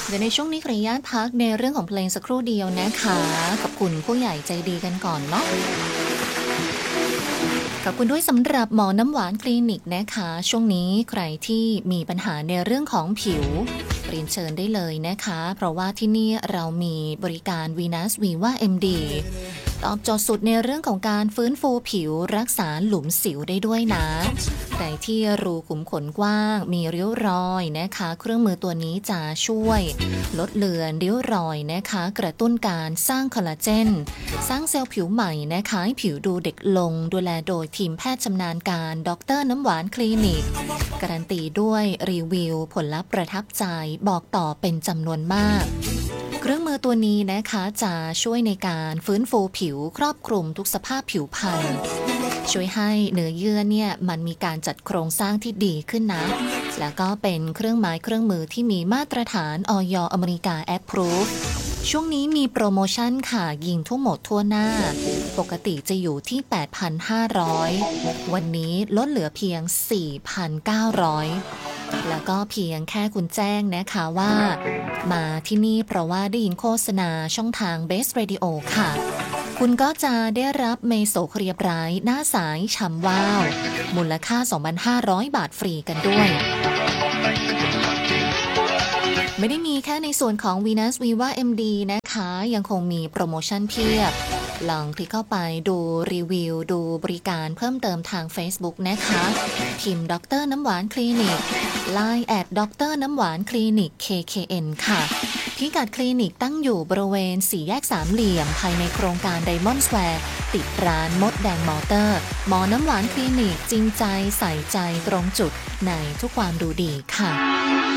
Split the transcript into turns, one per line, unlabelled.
เดี๋ยวในช่วงนี้ขออนุญาตพักในเรื่องของเพลงสักครู่เดียวนะคะขอบคุณผู้ใหญ่ใจดีกันก่อนเนาะขอบคุณด้วยสำหรับหมอน้ำหวานคลินิกนะคะช่วงนี้ใครที่มีปัญหาในเรื่องของผิวเรียนเชิญได้เลยนะคะเพราะว่าที่นี่เรามีบริการ Venus Viva MD ตอบโจทย์สุดในเรื่องของการฟื้นฟูผิวรักษาหลุมสิวได้ด้วยนะใครที่รูขุมขนกว้างมีริ้วรอยนะคะเครื่องมือตัวนี้จะช่วยลดเลือนริ้วรอยนะคะกระตุ้นการสร้างคอลลาเจนสร้างเซลล์ผิวใหม่นะคะให้ผิวดูเด็กลงดูแลโดยทีมแพทย์ชำนาญการดร.น้ำหวานคลินิกการันตีด้วยรีวิวผลลัพธ์ประทับใจบอกต่อเป็นจำนวนมากเครื่องมือตัวนี้นะคะจะช่วยในการฟื้นฟูผิวครอบคลุมทุกสภาพผิวพรรณช่วยให้เนื้อเยื่อเนี่ยมันมีการจัดโครงสร้างที่ดีขึ้นนะแล้วก็เป็นเครื่องไม้เครื่องมือที่มีมาตรฐานอย.อเมริกาแอปพรูฟช่วงนี้มีโปรโมชั่นค่ะยิงทั่วหมดทั่วหน้าปกติจะอยู่ที่ 8,500 วันนี้ลดเหลือเพียง 4,900 แล้วก็เพียงแค่คุณแจ้งนะคะว่ามาที่นี่เพราะว่าได้ยินโฆษณาช่องทาง Best Radio ค่ะคุณก็จะได้รับเมโซเคลียร์ไบรท์หน้าใสฉ่ำวาวมูลค่า 2,500 บาทฟรีกันด้วยไม่ได้มีแค่ในส่วนของ Venus Viva MD นะคะยังคงมีโปรโมชั่นเพียบลองคลิกเข้าไปดูรีวิวดูบริการเพิ่มเติมทาง Facebook นะคะพิมพ์ดร.น้ำหวานคลินิก Line แอดดร.น้ำหวานคลินิก KKN ค่ะพิกัดคลินิกตั้งอยู่บริเวณ4แยกสามเหลี่ยมภายในโครงการ Diamond Square ติดร้านมดแดงมอเตอร์หมอน้ำหวานคลินิกจริงใจใส่ใจตรงจุดในทุกความดูดีค่ะ